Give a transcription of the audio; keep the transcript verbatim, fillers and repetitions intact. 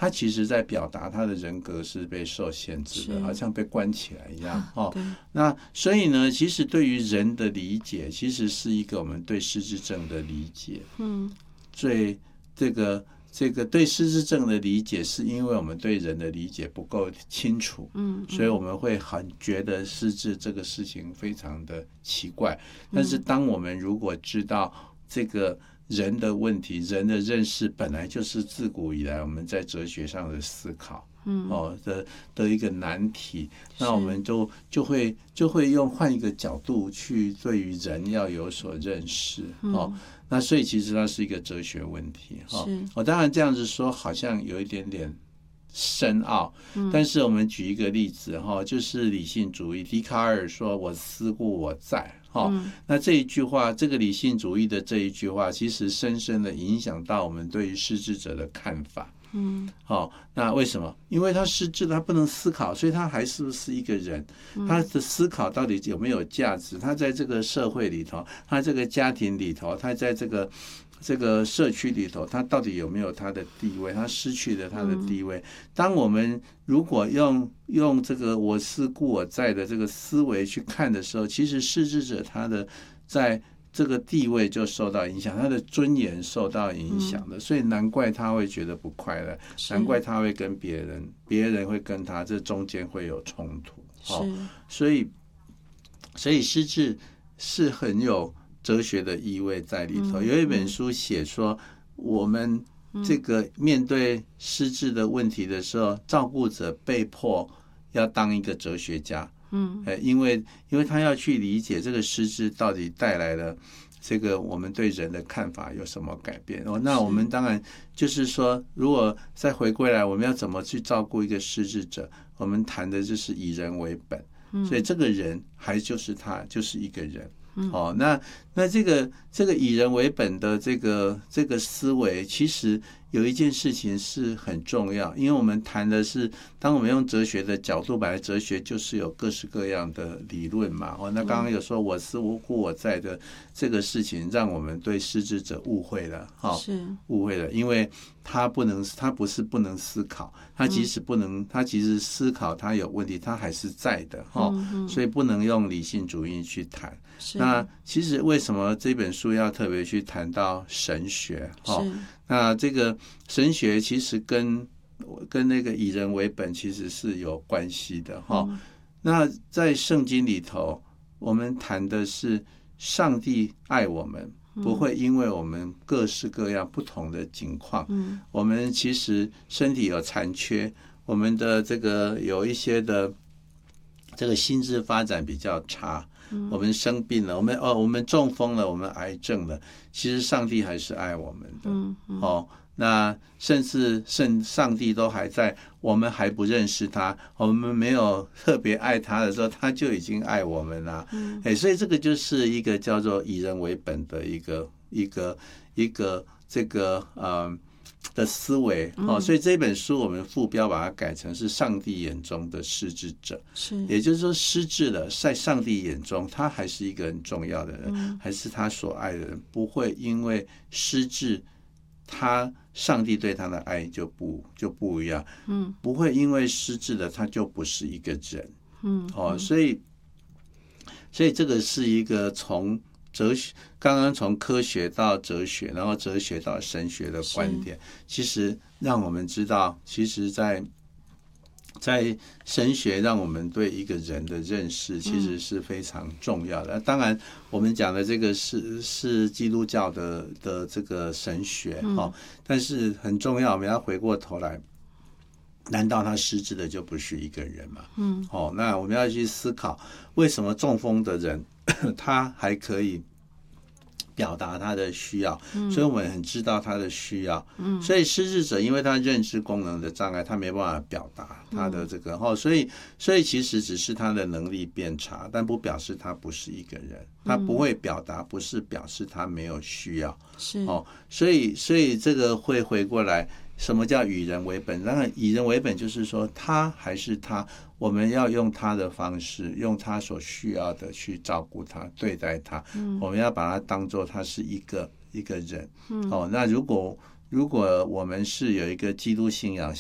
他其实在表达他的人格是被受限制的，好像被关起来一样、啊哦、那所以呢，其实对于人的理解，其实是一个我们对失智症的理解。嗯，最这个这个对失智症的理解，是因为我们对人的理解不够清楚，嗯，所以我们会很觉得失智这个事情非常的奇怪。但是当我们如果知道这个人的问题，人的认识本来就是自古以来我们在哲学上的思考，嗯，哦的的一个难题，那我们就就会就会用换一个角度去对于人要有所认识，哦，那所以其实它是一个哲学问题，哦，我当然这样子说好像有一点点深奥，但是我们举一个例子哈，就是理性主义，笛卡尔说我思故我在。哦，那这一句话，这个理性主义的这一句话，其实深深的影响到我们对于失智者的看法。嗯，好、哦，那为什么？因为他失智了，他不能思考，所以他还是不是一个人？他的思考到底有没有价值？他在这个社会里头，他这个家庭里头，他在这个这个社区里头，他到底有没有他的地位？他失去了他的地位。当我们如果用用这个我思故我在的这个思维去看的时候，其实失智者他的在这个地位就受到影响，他的尊严受到影响的，所以难怪他会觉得不快乐，难怪他会跟别人，别人会跟他，这中间会有冲突。哦，所以所以失智是很有哲学的意味在里头。有一本书写说，我们这个面对失智的问题的时候，照顾者被迫要当一个哲学家。嗯，因为因为他要去理解这个失智到底带来了这个我们对人的看法有什么改变。哦，那我们当然就是说，如果再回归来，我们要怎么去照顾一个失智者？我们谈的就是以人为本，所以这个人还就是他，就是一个人。哦，那那这个这个以人为本的这个这个思维，其实有一件事情是很重要，因为我们谈的是，当我们用哲学的角度，本来哲学就是有各式各样的理论嘛。哦，那刚刚有说我思故我在的这个事情，让我们对失智者误会了，哈、哦，误会了，因为他不能，他不是不能思考，他即使不能，他即使思考他有问题，他还是在的，哈、哦，所以不能用理性主义去谈。那其实为什么这本书要特别去谈到神学？哦，那这个神学其实跟跟那个以人为本其实是有关系的哈、哦。那在圣经里头，我们谈的是上帝爱我们，不会因为我们各式各样不同的境况，嗯，我们其实身体有残缺，我们的这个有一些的这个心智发展比较差。我们生病了，我们哦，我们中风了，我们癌症了，其实上帝还是爱我们的，嗯嗯、哦，那甚至甚上帝都还在，我们还不认识他，我们没有特别爱他的时候，他就已经爱我们了，嗯，哎，所以这个就是一个叫做以人为本的一个一个一个这个呃。的思维、哦、所以这本书我们副标把它改成是上帝眼中的失智者，是，也就是说失智了，在上帝眼中他还是一个很重要的人、嗯、还是他所爱的人，不会因为失智他上帝对他的爱就不就不一样，嗯，不会因为失智了他就不是一个人，嗯，哦，所以所以这个是一个从哲学，刚刚从科学到哲学，然后哲学到神学的观点，其实让我们知道，其实在在神学让我们对一个人的认识其实是非常重要的。嗯、当然，我们讲的这个是是基督教的的这个神学、嗯哦、但是很重要，我们要回过头来。难道他失智的就不是一个人吗？嗯，哦，那我们要去思考，为什么中风的人他还可以表达他的需要、嗯、所以我们很知道他的需要、嗯、所以失智者因为他认知功能的障碍，他没办法表达他的这个、嗯哦、所以所以其实只是他的能力变差，但不表示他不是一个人，他不会表达不是表示他没有需要，是、哦、所以所以这个会回过来，什么叫以人为本？当然以人为本就是说他还是他，我们要用他的方式，用他所需要的去照顾他，对待他、嗯、我们要把他当作他是一个一个人、嗯哦、那如果如果我们是有一个基督信仰